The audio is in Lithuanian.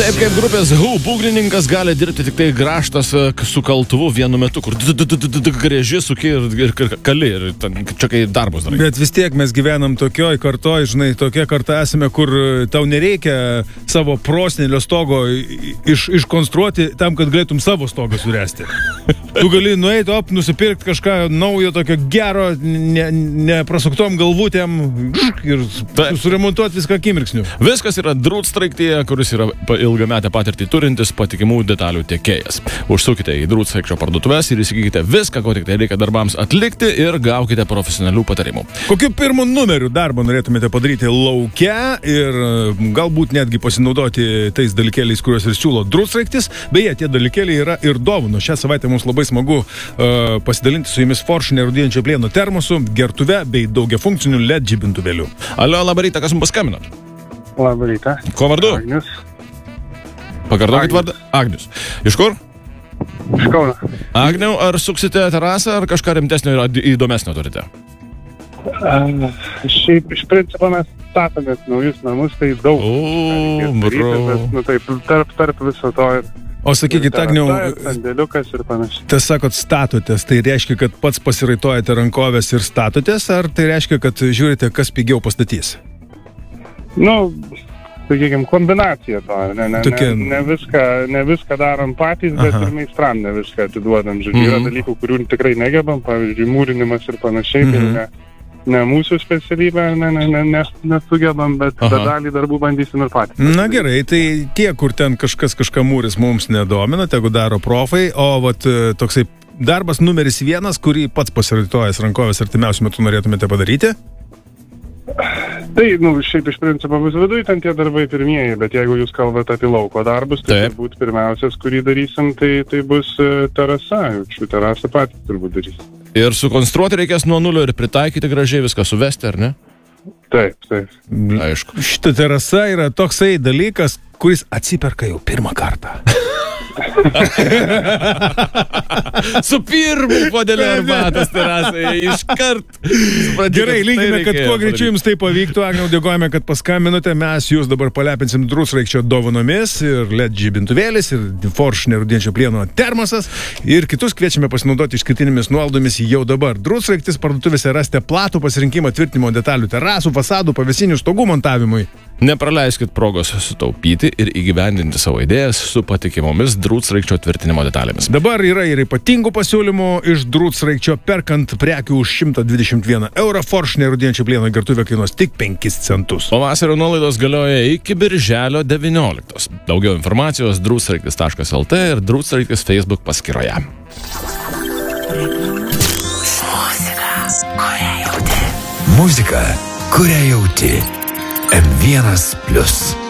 Taip kaip grupės Who būgnininkas gali dirbti tik tai grąžtas su kaltuvu vienu metu, kur grėži, suki ir kali, ir čia kai darbus darai. Bet vis tiek mes gyvenam tokioj kartoj, žinai, tokia karta esame, kur tau nereikia savo prosnelio stogo iškonstruoti tam, kad galėtum savo stogą suresti. Tu gali nueiti, nusipirkti kažką naujo, tokio gero, neprasuktom galvutėm ir suremontuoti viską akimirksniu. Viskas yra Drūtstraiktyje, kuris yra ilgametę patirtį turintis patikimų detalių tiekėjas. Užsukite į Drūtstraikčio parduotuves ir įsigykite viską, ko tik tai reikia darbams atlikti ir gaukite profesionalių patarimų. Kokiu pirmu numeriu darbą norėtumėte padaryti lauke ir galbūt netgi pasinaudoti tais dalykėliais, kuriuos ir siūlo Drūtstraiktis. Beje, tie dalykėliai yra ir dovanų. Šią savaitę mums labai smagu pasidalinti su jumis Forš nerūdijančio plieno termosu, gertuve bei daugiafunkcinių LED žibintuvėlių. Alio, labą rytą, kas mums paskambinot? Labą rytą. Ko vardu? Agnius. Pakartokit vardą? Agnius. Iš kur? Iš Kauno. Agniau, ar suksite terasą, ar kažką rimtesnio ir įdomesnio turite? Šiaip iš principo mes statomės naujus namus, tai daug. Taip, tarp viso to ir... O sakykit, Agniau, sandėliukas ir panašiai. Tai sakot, statotės, tai reiškia, kad pats pasiraitojate rankovės ir statotės, ar tai reiškia, kad žiūrite, kas pigiau pastatys? Sakykime, kombinacija to. Ne viską darom patys, bet ir meistram ne viską atiduodam. Yra dalykų, kurių tikrai negebam, pavyzdžiui, mūrinimas ir panašiai, tai ne mūsų specialybė, nesugebam, bet dalį darbų bandysim ir patys. Na gerai, tai tie, kur ten kažką mūris mums nedomina, tegu daro profai, o toksai darbas numeris 1, kurį pats pasiraitojęs rankovės artimiausiu metu norėtumėte padaryti? Tai, šiaip iš principo bus viduj ten tie darbai pirmieji, bet jeigu jūs kalbate apie lauko darbus, tai turbūt pirmiausias, kurį darysim, tai bus terasa. Šių terasą patys turbūt darysim. Ir sukonstruoti reikės nuo nulio ir pritaikyti gražiai viską suvesti, ar ne? Taip. Aišku. Šita terasa yra toksai dalykas, kuris atsiperka jau pirmą kartą. Su pirmu podeliu arbatos terasai iškart. Gerai, linkime, kad kuo greičiau jums tai pavyktų. Agniau, dėkojame, kad paskambinote. Mes jūs dabar palepinsim Drūtstraikčio dovanomis ir LED žibintuvėlis, ir Forš nerūdijančio plieno termosas, ir kitus kviečiame pasinaudoti išskirtinėmis nuolaidomis jau dabar. Drūtstraiktis parduotuvėse rasite platų pasirinkimą tvirtinimo detalių, terasų, fasadų, pavėsinių stogų montavimui. Nepraleiskit progos sutaupyti ir įgyvendinti savo idėjas su patikimomis Drūtstraikčio tvirtinimo detalėmis. Dabar yra ir ypatingų pasiūlymų iš Drūtstraikčio. Perkant prekių už 121 eurą, Forš nerūdijančio plieno gertuvė kainuos tik 5 centus. Pavasario nuolaidos galioja iki birželio 19. Daugiau informacijos drūtstraiktis.lt ir Drūtstraiktis Facebook paskyroje. Muzika, kurią jauti. M1+.